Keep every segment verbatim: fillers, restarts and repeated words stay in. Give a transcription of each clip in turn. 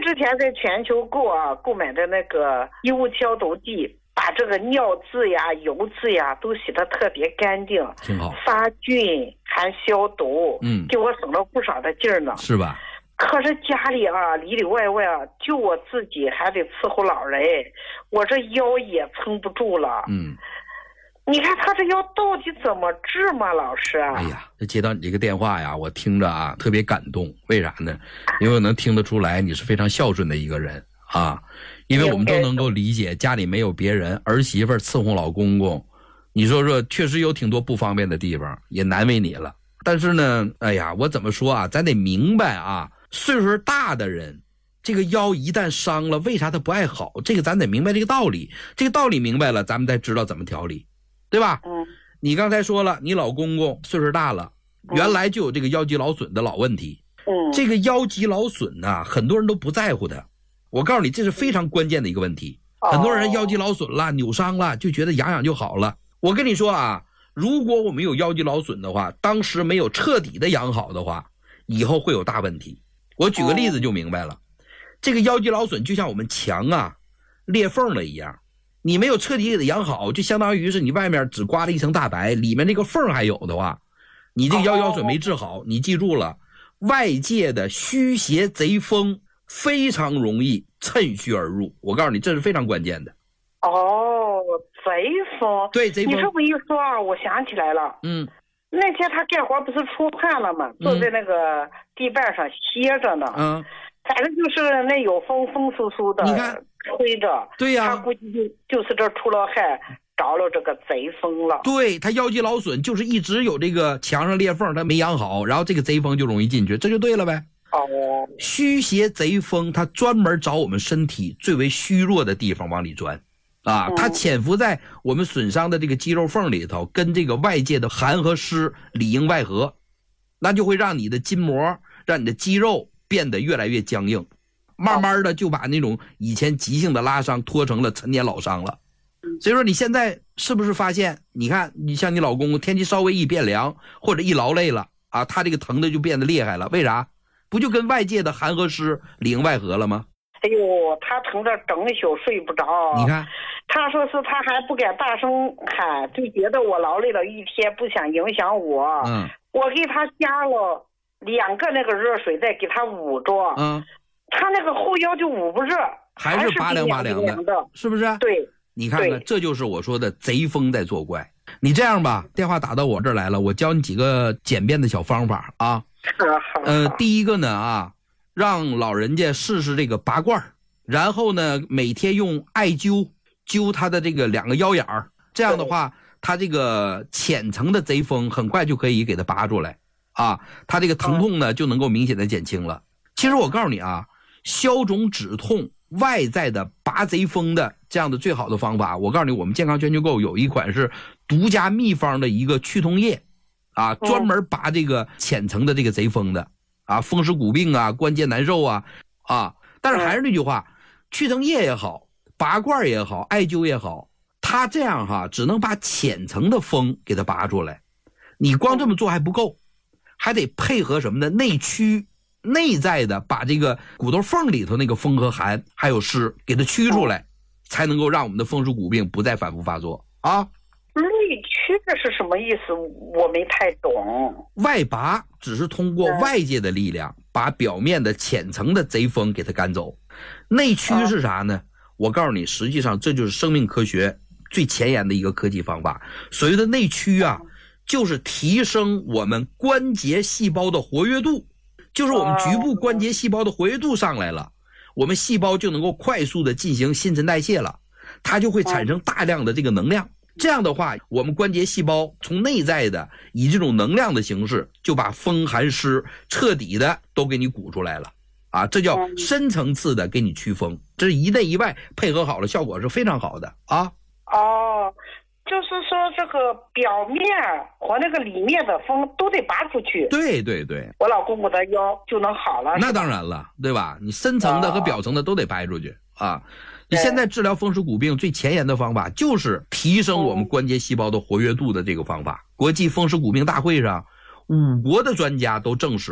之前在全球购啊购买的那个衣物消毒剂，把这个尿渍呀、油渍呀都洗得特别干净， 挺好， 杀菌还消毒， 嗯， 给我省了不少的劲儿呢， 是吧？ 可是家里啊，里里外外啊，就我自己还得伺候老人，我这腰也撑不住了。 嗯， 你看他这腰到底怎么治嘛，老师啊？ 哎呀，这接到你这个电话呀，我听着啊特别感动。为啥呢？因为我能听得出来你是非常孝顺的一个人啊。因为我们都能够理解家里没有别人，儿媳妇伺候老公公，你说说确实有挺多不方便的地方，也难为你了。但是呢，哎呀，我怎么说啊，咱得明白啊，岁数大的人这个腰一旦伤了，为啥他不爱好，这个咱得明白这个道理。这个道理明白了，咱们才知道怎么调理，对吧？ 嗯， 你刚才说了，你老公公岁数大了，原来就有这个腰肌劳损的老问题。 嗯， 这个腰肌劳损呢、啊，很多人都不在乎的。我告诉你，这是非常关键的一个问题。很多人腰肌劳损了、扭伤了，就觉得养养就好了。我跟你说啊，如果我们有腰肌劳损的话，当时没有彻底的养好的话，以后会有大问题。我举个例子就明白了。这个腰肌劳损就像我们墙啊裂缝了一样，你没有彻底给它养好，就相当于是你外面只刮了一层大白，里面这个缝还有的话，你这个腰肌劳损没治好，你记住了，外界的虚邪贼风非常容易趁虚而入。我告诉你，这是非常关键的。 哦，贼风。 对，贼风。 你这么一说啊，我想起来了。 嗯。 那天他干活不是出汗了吗？坐在那个地板上歇着呢。嗯。反正就是那有风，风嗖嗖的， 你看吹着。 对呀、啊。 他估计就就是这出了汗，着了这个贼风了。 对，他腰肌劳损就是一直有这个墙上裂缝，他没养好，然后这个贼风就容易进去，这就对了呗。 哦， 虚邪贼风它专门找我们身体最为虚弱的地方往里钻啊，它潜伏在我们损伤的这个肌肉缝里头，跟这个外界的寒和湿里应外合，那就会让你的筋膜，让你的肌肉变得越来越僵硬，慢慢的就把那种以前急性的拉伤拖成了陈年老伤了。所以说你现在是不是发现，你看你像你老公天气稍微一变凉或者一劳累了啊，他这个疼的就变得厉害了，为啥？不就跟外界的寒和湿里应外合了吗？ 哎呦，他疼得整宿睡不着。 你看， 他说是他还不敢大声喊，就觉得我劳累了一天，不想影响我。嗯，我给他加了两个那个热水，再给他捂着。嗯，他那个后腰就捂不热， 还是拔凉拔凉的，是不是？ 对， 你看看，这就是我说的贼风在作怪。你这样吧，电话打到我这儿来了，我教你几个简便的小方法啊。呃，第一个呢啊，让老人家试试这个拔罐，然后呢每天用艾灸灸他的这个两个腰眼儿，这样的话他这个浅层的贼风很快就可以给他拔出来啊，他这个疼痛呢就能够明显的减轻了。其实我告诉你啊，消肿止痛外在的拔贼风的这样的最好的方法，我告诉你，我们健康全球购有一款是独家秘方的一个去痛液啊，专门拔这个浅层的这个贼风的啊，风湿骨病啊，关节难受啊啊！但是还是那句话，去疼液也好，拔罐也好，艾灸也好，它这样哈，只能把浅层的风给它拔出来。你光这么做还不够，还得配合什么呢？内驱，内在的把这个骨头缝里头那个风和寒还有湿给它驱出来，才能够让我们的风湿骨病不再反复发作啊。 内驱这是什么意思？我没太懂。 外拔只是通过外界的力量把表面的浅层的贼风给它赶走，内驱是啥呢？我告诉你，实际上这就是生命科学最前沿的一个科技方法。所谓的内驱啊，就是提升我们关节细胞的活跃度，就是我们局部关节细胞的活跃度上来了，我们细胞就能够快速的进行新陈代谢了，它就会产生大量的这个能量。这样的话，我们关节细胞从内在的以这种能量的形式，就把风寒湿彻底的都给你鼓出来了啊！这叫深层次的给你驱风，这是一内一外配合好了，效果是非常好的啊！ 哦，就是说这个表面和那个里面的风都得拔出去。 对对对， 我老公公的腰就能好了。 那当然了，对吧？你深层的和表层的都得掰出去啊！你现在治疗风湿骨病最前沿的方法就是提升我们关节细胞的活跃度的这个方法。国际风湿骨病大会上，五国的专家都证实了，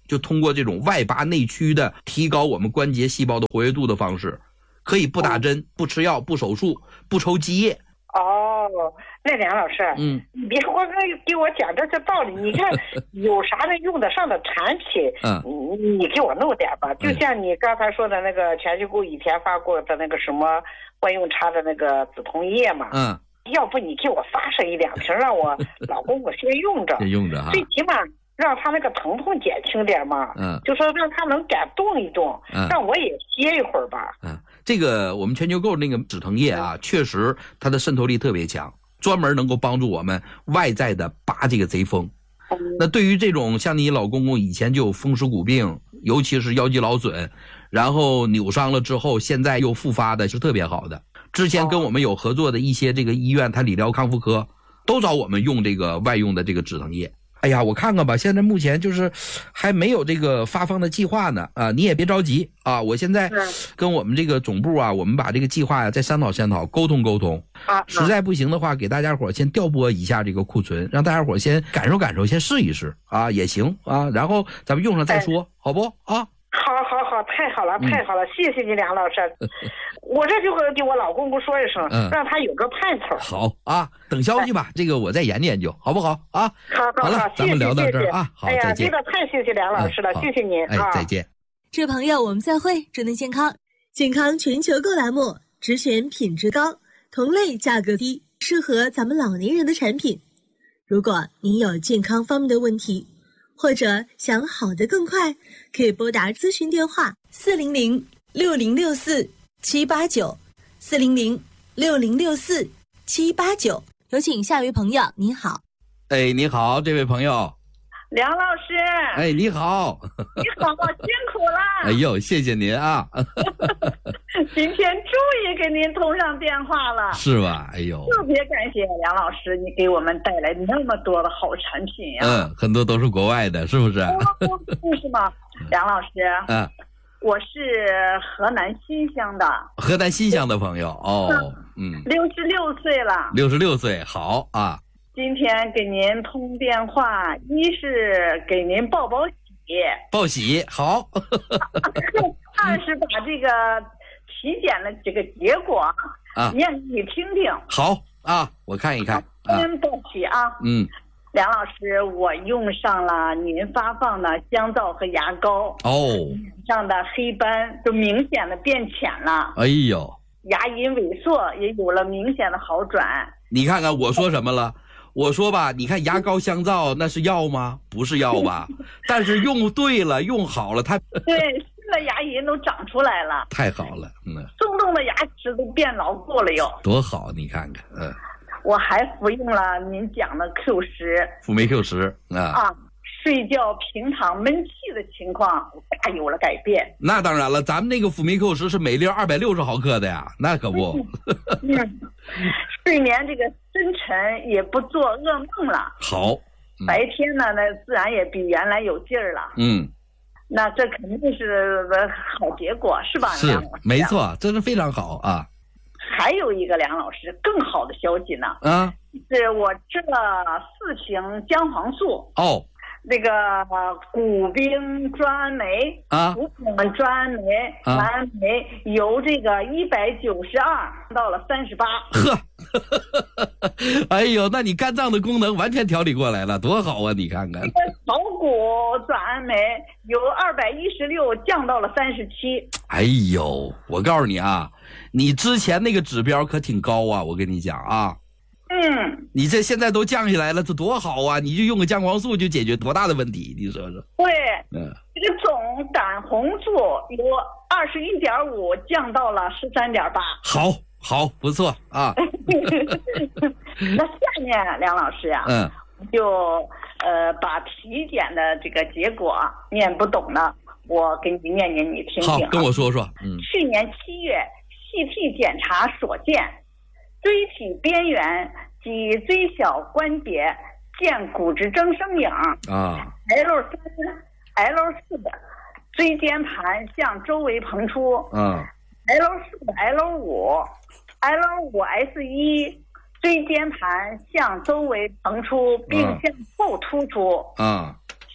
就通过这种外拔内驱的提高我们关节细胞的活跃度的方式，可以不打针、不吃药、不手术、不抽积液。 哦，那梁老师，嗯，你别光给我讲这这道理，你看有啥能用得上的产品，嗯，你你给我弄点吧。就像你刚才说的那个全球购以前发过的那个什么万用茶的那个止痛液嘛，嗯，要不你给我发上一两瓶，让我老公我先用着， 先用着哈， 最起码让他那个疼痛减轻点嘛，嗯，就说让他能敢动一动，嗯，让我也歇一会儿吧， 嗯。这个我们全球购那个止疼液啊，确实它的渗透力特别强，专门能够帮助我们外在的拔这个贼风。那对于这种像你老公公以前就有风湿骨病，尤其是腰肌劳损，然后扭伤了之后现在又复发的，是特别好的。之前跟我们有合作的一些这个医院，它理疗康复科都找我们用这个外用的这个止疼液。哎呀，我看看吧，现在目前就是还没有这个发放的计划呢啊，你也别着急啊，我现在跟我们这个总部啊，我们把这个计划呀再商讨商讨，沟通沟通啊，实在不行的话，给大家伙先调拨一下这个库存，让大家伙先感受感受，先试一试啊也行啊，然后咱们用上再说，好不啊？ 好好好，太好了太好了，嗯、谢谢你梁老师，我这就会给我老公公说一声，嗯、让他有个盼头。 好啊，等消息吧，这个我再研究研究，好不好啊？ 好好好， 好了，咱们聊到这儿啊，好， 哎呀， 再见。 真的太谢谢梁老师了，嗯、谢谢您哎，再见。 这位朋友，我们再会，祝您健康。健康全球购栏目只选品质高、同类价格低、适合咱们老年人的产品。如果您有健康方面的问题，或者想好得更快，可以拨打咨询电话四零零六零六四七八九，四零零六零六四七八九。有请下一位朋友，你好。 哎，你好，这位朋友。 梁老师。 哎，你好。 你好，辛苦了。 哎呦，谢谢您啊。 今天终于给您通上电话了， 是吧？哎呦， 特别感谢梁老师，你给我们带来那么多的好产品呀、 啊。嗯，很多都是国外的，是不是？ 不是吗？梁老师，嗯，我是河南新乡的。 河南新乡的朋友哦，嗯， 六十六岁了。 六十六岁，好啊。 今天给您通电话，一是给您报报喜， 报喜好。 二是把这个体检的这个结果啊念给你听听。 好啊，我看一看。 先报喜啊。 嗯。 梁老师，我用上了您发放的香皂和牙膏哦， 脸上的黑斑就明显的变浅了。 哎呦， 牙龈萎缩也有了明显的好转。 你看看我说什么了？我说吧，你看牙膏香皂那是药吗？不是药吧？但是用对了，用好了，它对新的牙龈都长出来了， 太好了，嗯， 松动的牙齿都变牢固了又， 多好！你看看，嗯， 我还服用了您讲的 Q 十， 辅酶 Q 十啊啊，睡觉平躺闷气的情况大有了改变。 那当然了，咱们那个辅酶 Q 十是每粒二百六十毫克的呀，那可不。 嗯，睡眠这个深沉，也不做噩梦了。 好， 嗯、白天呢，那自然也比原来有劲儿了。 嗯， 那这肯定是好结果，是吧？ 是，没错，这是非常好啊。 还有一个梁老师更好的消息呢，啊，是我吃了四瓶姜黄素哦。 那个谷丙专酶啊，谷丙专酶蓝酶由这个一百九十二到了三十八。 呵，哎呦，那你肝脏的功能完全调理过来了，多好啊！你看看， 草谷转酶由二百一十六降到了三十七。 哎呦，我告诉你啊，你之前那个指标可挺高啊，我跟你讲啊。 嗯， 你这现在都降下来了，这多好啊！你就用个姜黄素就解决多大的问题，你说说？ 对，嗯，这个总胆红素由二十一点五降到了十三点八。 好，好，不错啊。 那下面梁老师呀、啊，嗯，就呃把体检的这个结果念不懂的，我给你念念，你听听、啊。 好，跟我说说。嗯， 去年七月细体检查所见。椎体边缘及椎小关节见骨质增生影啊 ，L 三、L 四的椎间盘向周围膨出啊 ，L 四、L 五、L 五 S 一椎间盘向周围膨出并向后突出啊，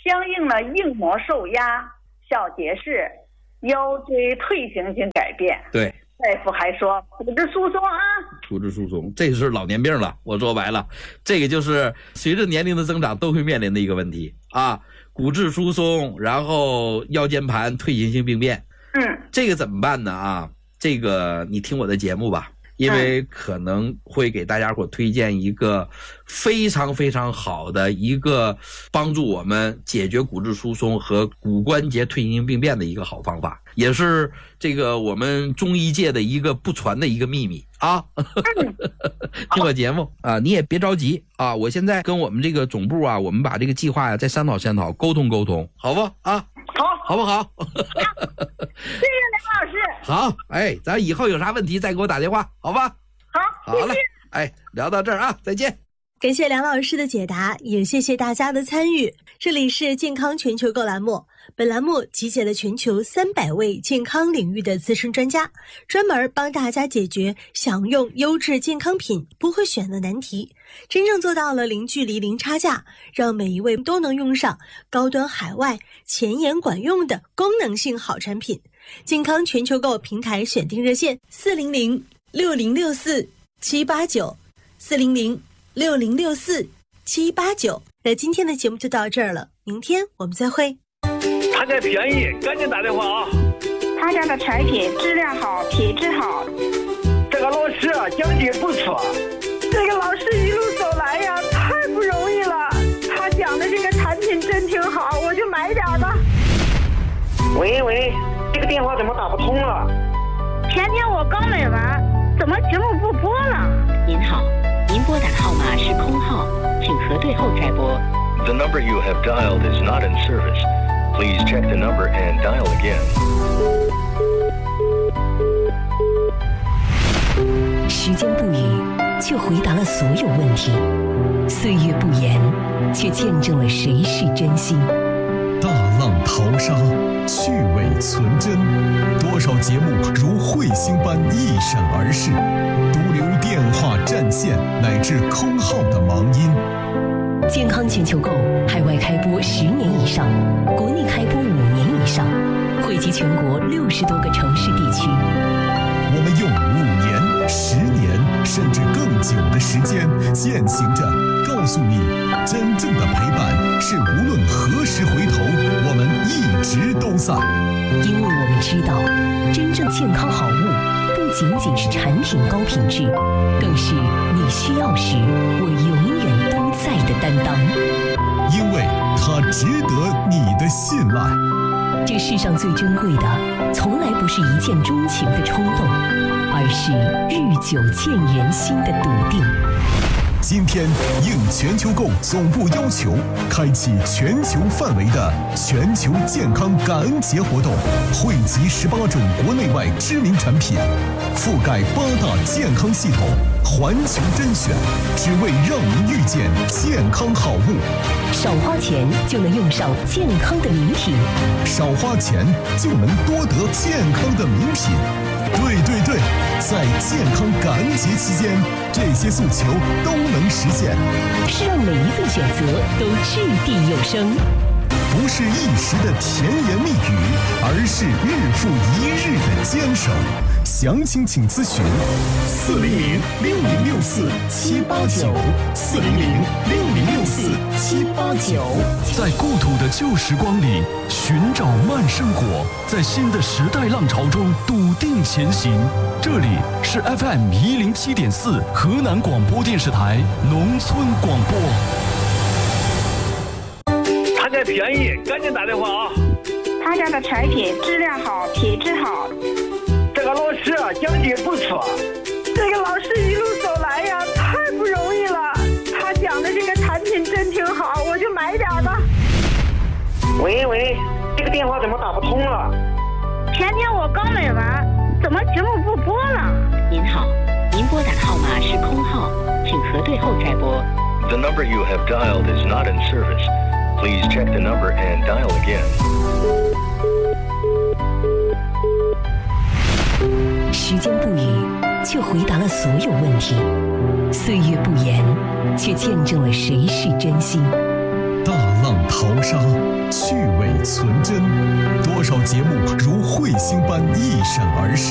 相应呢硬膜受压、小结石、腰椎退行性改变。 对。 大夫还说骨质疏松啊， 骨质疏松，这是老年病了。我说白了，这个就是随着年龄的增长都会面临的一个问题啊。骨质疏松，然后腰间盘退行性病变， 嗯， 这个怎么办呢？啊，这个你听我的节目吧，因为可能会给大家伙推荐一个非常非常好的一个帮助我们解决骨质疏松和骨关节退行性病变的一个好方法，也是这个我们中医界的一个不传的一个秘密啊。听我节目啊，你也别着急啊，我现在跟我们这个总部啊，我们把这个计划呀再商讨商讨，沟通沟通，好不啊？ 好， 好不好？ 谢谢梁老师。 好，哎，咱以后有啥问题再给我打电话，好吧？ 好， 好了，哎，聊到这儿啊，再见。 感谢梁老师的解答，也谢谢大家的参与。这里是健康全球购栏目，本栏目集结了全球三百位健康领域的资深专家，专门帮大家解决想用优质健康品不会选的难题，真正做到了零距离、零差价，让每一位都能用上高端海外、前沿管用的功能性好产品。健康全球购平台选定热线：四零零六零六四七八九，四零零六零六四七八九。那今天的节目就到这儿了，明天我们再会。 他家便宜，赶紧打电话啊！ 他家的产品质量好，品质好。 这个老师啊，讲解不错。 这个老师一路走来呀，太不容易了。他讲的这个产品真挺好，我就买点吧。 喂喂，这个电话怎么打不通了？ 前天我刚买完，怎么节目不播了？ 您好，您拨打的号码是空号，请核对后再拨。 The number you have dialed is not in service. Please check the number and dial again. 时间不语，却回答了所有问题；岁月不言，却见证了谁是真心。 大浪淘沙，趣味存真，多少节目如彗星般一闪而逝，独留电话占线乃至空号的忙音。 健康全球购海外开播十年以上，国内开播五年以上，惠及全国六十多个城市地区。 我们用五年、十年甚至更久的时间践行着，告诉你，真正的陪伴是无论何时回头，我们一直都在。 因为我们知道，真正健康好物不仅仅是产品高品质，更是你需要时我永远都在的担当。 因为它值得你的信赖。 这世上最珍贵的，从来不是一见钟情的冲动，而是日久见人心的笃定。 今天应全球购总部要求，开启全球范围的全球健康感恩节活动，汇集十八种国内外知名产品，覆盖八大健康系统，环球甄选，只为让您遇见健康好物。 少花钱就能用上健康的名品， 少花钱就能多得健康的名品。对对对，在健康感恩节期间，这些诉求都能实现， 是让每一份选择都掷地有声， 不是一时的甜言蜜语，而是日复一日的坚守。详情请咨询四零零六零六四七八九，四零零六零六四七八九。 在故土的旧时光里寻找慢生活，在新的时代浪潮中笃定前行。这里是 F M 一零七点四河南广播电视台农村广播。 他家便宜，赶紧打电话啊！ 他家的产品质量好，品质好。 这个老师啊，讲解不错。 这个老师一路走来呀，太不容易了。他讲的这个产品真挺好，我就买点吧。 喂喂，这个电话怎么打不通了？ 前天我刚买完，怎么节目不播了？ 您好，您拨打的号码是空号，请核对后再拨。 The number you have dialed is not in service. Please check the number and dial again. 时间不语，却回答了所有问题；岁月不言，却见证了谁是真心。 大浪淘沙，趣味存真，多少节目如彗星般一闪而逝。